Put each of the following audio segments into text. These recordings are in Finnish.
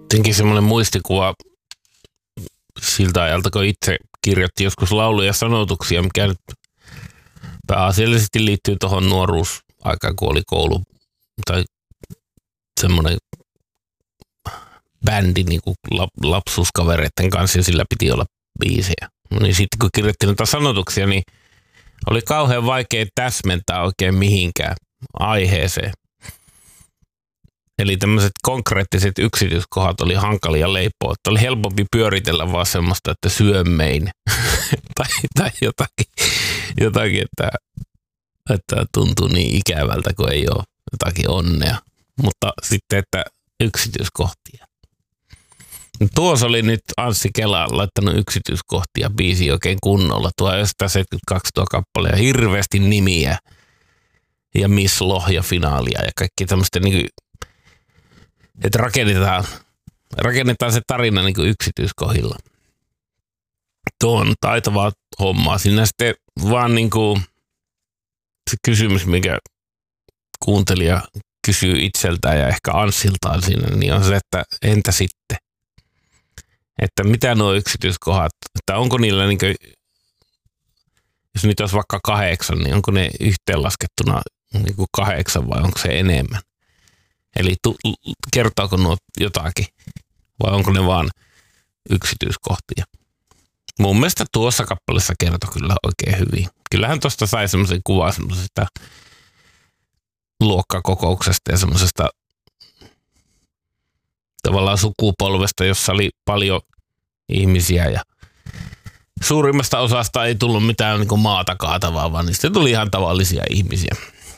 Jotenkin semmoinen muistikuva siltä ajalta, kun itse kirjoitti joskus lauluja ja sanotuksia, mikä nyt pääasiallisesti liittyy tuohon nuoruusaikaan, kun oli koulu tai semmoinen bändi niin kuin lapsuuskavereiden kanssa ja sillä piti olla biisejä. No niin sitten kun kirjoitti noita sanotuksia, niin oli kauhean vaikea täsmentää oikein mihinkään aiheeseen. Eli tämmöiset konkreettiset yksityiskohdat oli hankalia leipoa. Että oli helpompi pyöritellä vaan semmoista, että syömmein tai jotakin että tuntuu niin ikävältä, kun ei ole jotakin onnea. Mutta sitten, että yksityiskohtia. Tuossa oli nyt Anssi Kela laittanut yksityiskohtia biisi oikein kunnolla. 1972 tuo kappale ja hirveästi nimiä ja Miss Lohja finaalia ja kaikki tämmöistä niin että rakennetaan se tarina niin kuin yksityiskohdilla. Tuo on taitavaa hommaa. Siinä sitten vaan niin kuin se kysymys, mikä kuuntelija kysyy itseltään ja ehkä Anssiltaan siinä, niin on se, että entä sitten? Että mitä nuo yksityiskohdat, että onko niillä niin kuin, jos niitä olisi vaikka 8, niin onko ne yhteenlaskettuna niin kuin 8 vai onko se enemmän? Eli kertooko nuo jotakin vai onko ne vaan yksityiskohtia? Mun mielestä tuossa kappaleessa kertoi kyllä oikein hyvin. Kyllähän tuosta sai semmoisen kuvan semmoisesta luokkakokouksesta ja semmoisesta tavallaan sukupolvesta, jossa oli paljon ihmisiä ja suurimmasta osasta ei tullut mitään niin kuin maata kaatavaa, vaan niistä tuli ihan tavallisia ihmisiä.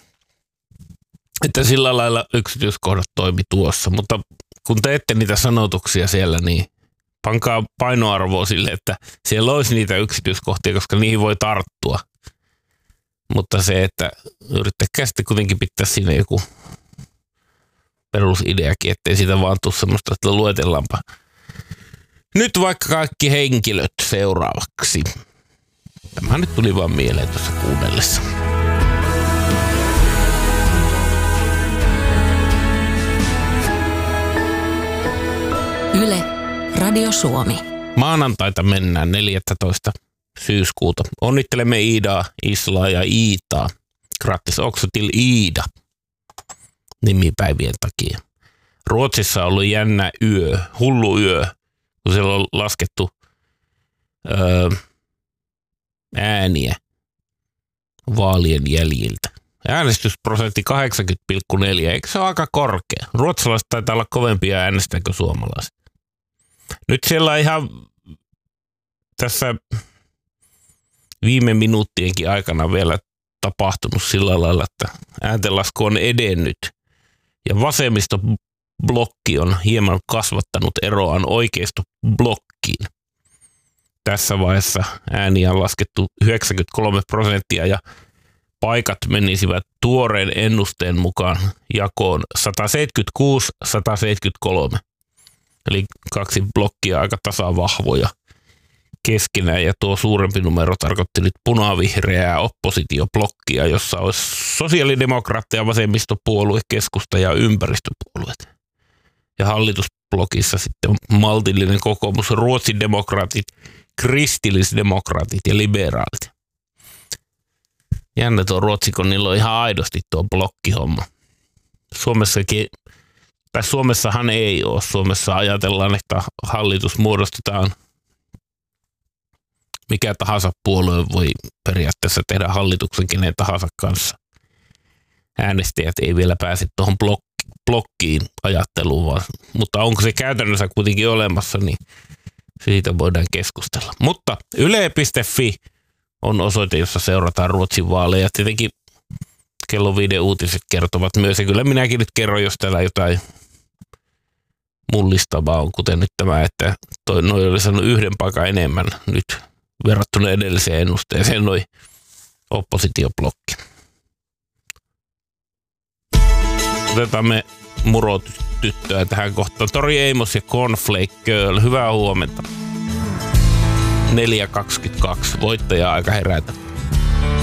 Että sillä lailla yksityiskohdat toimi tuossa, mutta kun teette niitä sanotuksia siellä, niin pankaa painoarvoa sille, että siellä olisi niitä yksityiskohtia, koska niihin voi tarttua. Mutta se, että yrittäkää sitten kuitenkin pitää siinä joku perusideakin, ettei siitä vaan tule semmoista, että luetellaanpa nyt vaikka kaikki henkilöt seuraavaksi. Tämä nyt tuli vaan mieleen tuossa kuunnellessa. Yle, Radio Suomi. Maanantaita mennään 14. syyskuuta. Onnittelemme Iidaa, Islaa ja Iitaa. Grattis också till Iida nimipäivien takia. Ruotsissa on ollut jännä yö, hullu yö, kun siellä on laskettu ääniä vaalien jäljiltä. Äänestysprosentti 80,4, eikö se ole aika korkea? Ruotsalaiset taitaa olla kovempia äänestää kuin suomalaiset. Nyt siellä on ihan tässä viime minuuttienkin aikana vielä tapahtunut sillä lailla, että ääntenlasku on edennyt ja vasemmistoblokki on hieman kasvattanut eroaan oikeistoblokkiin. Tässä vaiheessa ääniä on laskettu 93% ja paikat menisivät tuoreen ennusteen mukaan jakoon 176-173. Eli 2 blokkia aika tasavahvoja keskenään ja tuo suurempi numero tarkoitti nyt punavihreää oppositioblokkia, jossa olisi sosiaalidemokraatteja, vasemmistopuolue, keskusta ja ympäristöpuolueet. Ja hallitusblokissa sitten maltillinen kokoomus, ruotsidemokraatit, kristillisdemokraatit ja liberaalit. Jännä tuo Ruotsi, kun niillä on ihan aidosti tuo blokkihomma. Suomessahan ei ole. Suomessa ajatellaan, että hallitus muodostetaan. Mikä tahansa puolue voi periaatteessa tehdä hallituksen kenen tahansa kanssa. Äänestäjät ei vielä pääse tuohon blokkiin ajatteluun, mutta onko se käytännössä kuitenkin olemassa, niin siitä voidaan keskustella. Mutta yle.fi on osoite, jossa seurataan Ruotsin vaaleja. Tietenkin kello 5 uutiset kertovat myös, ja kyllä minäkin nyt kerron, jos täällä jotain mullistavaa on, kuten nyt tämä, että noi oli saanut 1 paikan enemmän nyt verrattuna edelliseen ennusteeseen noi oppositioblokki. Otetaan me murotyttöä tähän kohtaan. Tori Amos ja Cornflake Girl. Hyvää huomenta. 4.22. Voittaja aika herätä.